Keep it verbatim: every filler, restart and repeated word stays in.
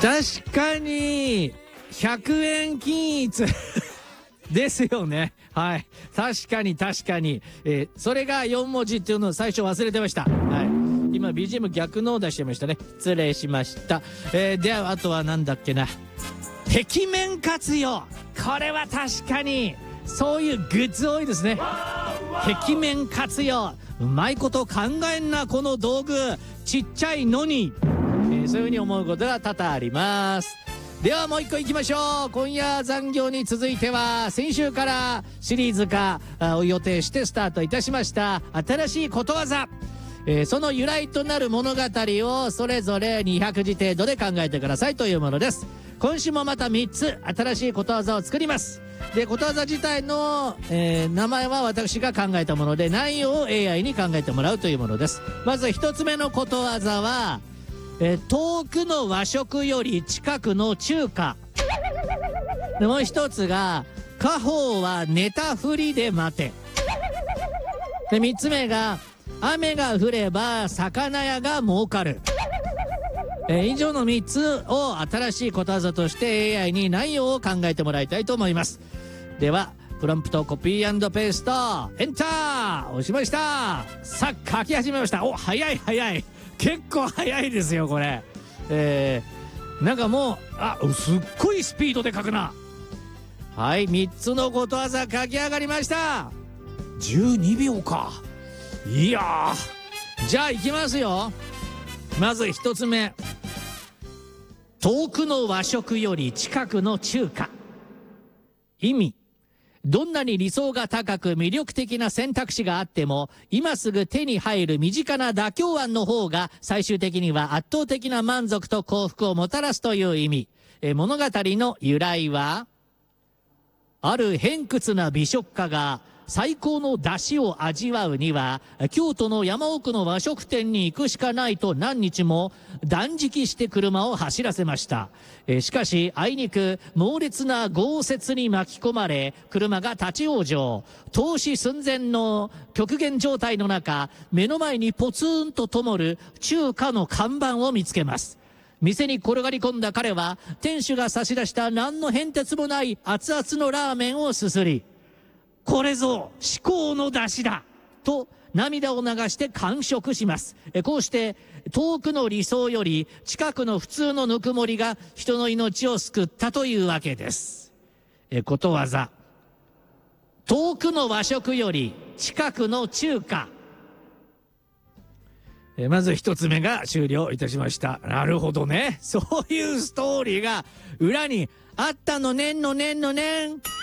確かにひゃくえん均一ですよね。はい、確かに確かに、えー、それがよん文字っていうのを最初忘れてました。はい、今 ビージーエム 逆のを出してましたね。失礼しました。えー、ではあとはなんだっけな、壁面活用。これは確かにそういうグッズ多いですね。壁面活用、うまいこと考えんなこの道具、ちっちゃいのに、えー、そういうふうに思うことが多々あります。ではもう一個いきましょう。今夜残業に続いては先週からシリーズ化を予定してスタートいたしました新しいことわざ、えー、その由来となる物語をそれぞれにひゃくじ程度で考えてくださいというものです。今週もまたみっつ新しいことわざを作ります。で、ことわざ自体の、えー、名前は私が考えたもので、内容を エーアイ に考えてもらうというものです。まず一つ目のことわざは、えー、遠くの和食より近くの中華。でもう一つが、家宝は寝たふりで待て。で、三つ目が、雨が降れば魚屋が儲かる。えー、以上のみっつを新しいことわざとして エーアイ に内容を考えてもらいたいと思います。ではプロンプトコピー&ペーストエンター押しました。さあ書き始めました。お、早い早い、結構早いですよこれ。えー、なんかもうあすっごいスピードで書くな。はい、みっつのことわざ書き上がりました。じゅうにびょうか。いやー、じゃあいきますよ。まずひとつめ、遠くの和食より近くの中華。意味、どんなに理想が高く魅力的な選択肢があっても、今すぐ手に入る身近な妥協案の方が最終的には圧倒的な満足と幸福をもたらすという意味。え物語の由来は、ある偏屈な美食家が最高の出汁を味わうには京都の山奥の和食店に行くしかないと何日も断食して車を走らせました。えしかしあいにく猛烈な豪雪に巻き込まれ車が立ち往生。投資寸前の極限状態の中、目の前にポツンと灯る中華の看板を見つけます。店に転がり込んだ彼は店主が差し出した何の変哲もない熱々のラーメンをすすり、これぞ至高の出汁だと涙を流して完食します。こうして遠くの理想より近くの普通のぬくもりが人の命を救ったというわけです。えことわざ、遠くの和食より近くの中華。えまず一つ目が終了いたしました。なるほどね、そういうストーリーが裏にあったのねんのねんのねん。